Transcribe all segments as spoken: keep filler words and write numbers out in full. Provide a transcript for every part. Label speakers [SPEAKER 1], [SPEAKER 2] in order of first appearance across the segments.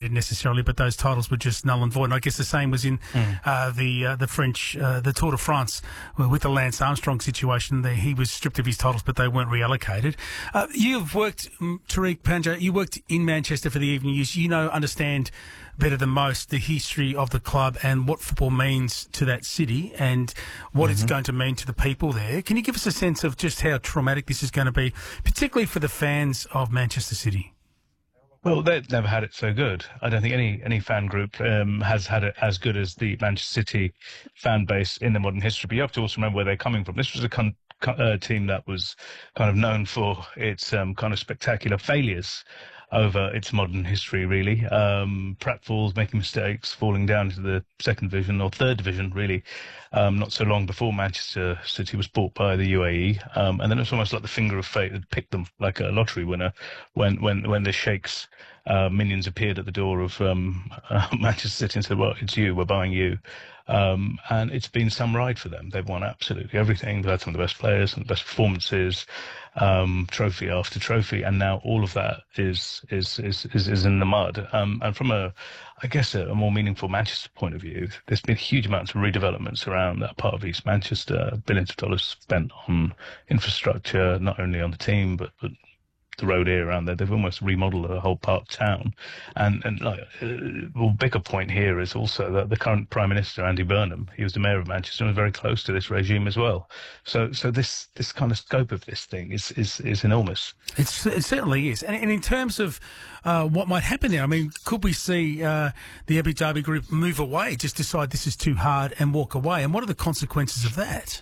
[SPEAKER 1] relegated necessarily, but those titles were just null and void. And I guess the same was in mm. uh, the uh, the French, uh, the Tour de France, with the Lance Armstrong situation. There, he was stripped of his titles, but they weren't reallocated. Uh, you've worked, um, Tariq Panja, you worked in Manchester for the evening news. You know, understand better than most the history of the club and what football means to that city and what mm-hmm. it's going to mean to the people there. Can you give us a sense of just how traumatic this is going to be, particularly for the fans of Manchester City?
[SPEAKER 2] Well, they've never had it so good. I don't think any any fan group um, has had it as good as the Manchester City fan base in the modern history. But you have to also remember where they're coming from. This was a con- con- uh, team that was kind of known for its um, kind of spectacular failures over its modern history, really. Um, pratfalls, making mistakes, falling down to the second division or third division, really, um, not so long before Manchester City was bought by the U A E. Um, and then it's almost like the finger of fate that picked them like a lottery winner when, when, when the Sheikh's uh, minions appeared at the door of um, uh, Manchester City and said, well, it's you, we're buying you. Um, and it's been some ride for them. They've won absolutely everything. They've had some of the best players and the best performances, um, trophy after trophy, and now all of that is is is is, is in the mud. Um, and from a, I guess, a, a more meaningful Manchester point of view, there's been huge amounts of redevelopments around that part of East Manchester. Billions of dollars spent on infrastructure, not only on the team but, but the road area around there. They've almost remodeled the whole part of town. And, and like, uh, well, bigger point here is also that the current Prime Minister, Andy Burnham, he was the mayor of Manchester and was very close to this regime as well. So so this this kind of scope of this thing is is, is enormous.
[SPEAKER 1] It's, it certainly is. And, and in terms of uh, what might happen there, I mean, could we see uh, the Abu Dhabi group move away, just decide this is too hard and walk away? And what are the consequences of that?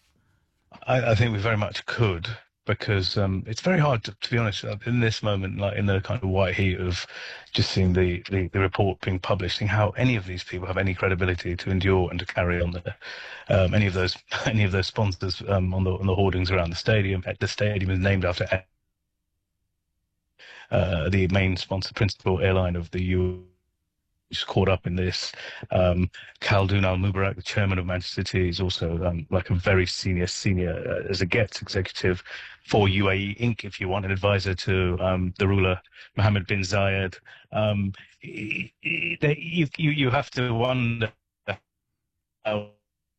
[SPEAKER 2] I, I think we very much could. Because um, it's very hard, to, to be honest, in this moment, like in the kind of white heat of just seeing the, the, the report being published, seeing how any of these people have any credibility to endure and to carry on there. Um, any of those, any of those sponsors um, on the on the hoardings around the stadium. The stadium is named after uh, the main sponsor, principal airline of the U. Who's caught up in this. Um, Khaldoon Al-Mubarak, the chairman of Manchester City, is also um, like a very senior, senior uh, as a gets executive for U A E Incorporated, if you want, an advisor to um, the ruler Mohammed bin Zayed. Um, you, you, you have to wonder how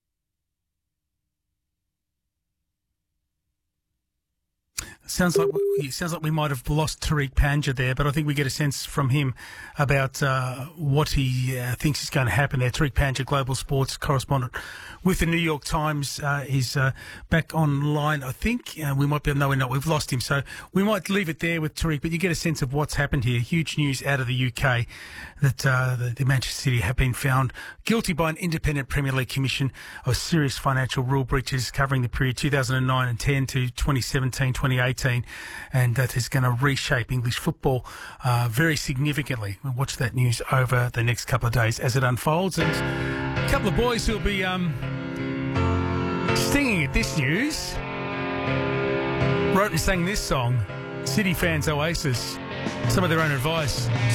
[SPEAKER 1] Sounds like it sounds like we might have lost Tariq Panja there, but I think we get a sense from him about uh, what he uh, thinks is going to happen there. Tariq Panja, global sports correspondent with the New York Times, uh, is uh, back online. I think uh, we might be. No, we're not. We've lost him, so we might leave it there with Tariq. But you get a sense of what's happened here. Huge news out of the U K that uh, the, the Manchester City have been found guilty by an independent Premier League commission of serious financial rule breaches covering the period two thousand nine and ten to twenty seventeen, twenty eighteen, and that is going to reshape English football uh, very significantly. We'll watch that news over the next couple of days as it unfolds. And a couple of boys who'll be um, stinging at this news wrote and sang this song, City Fans Oasis. Some of their own advice.